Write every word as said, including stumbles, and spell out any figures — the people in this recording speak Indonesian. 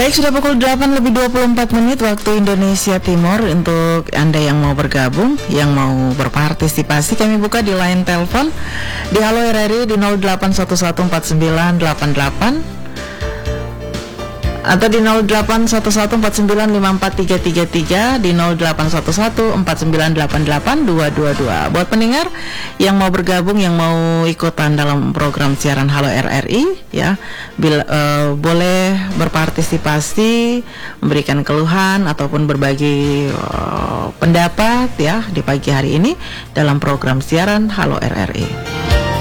Baik, sudah pukul delapan lebih dua puluh empat menit waktu Indonesia Timur. Untuk Anda yang mau bergabung, yang mau berpartisipasi, kami buka di line telepon di Halo R R I di nol delapan satu satu empat sembilan delapan delapan atau di nol delapan satu satu empat sembilan lima empat tiga tiga tiga, di nol delapan satu satu empat sembilan delapan delapan dua dua dua. Buat pendengar yang mau bergabung, yang mau ikutan dalam program siaran Halo R R I, ya, bila, uh, boleh berpartisipasi, memberikan keluhan ataupun berbagi uh, pendapat, ya, di pagi hari ini dalam program siaran Halo R R I.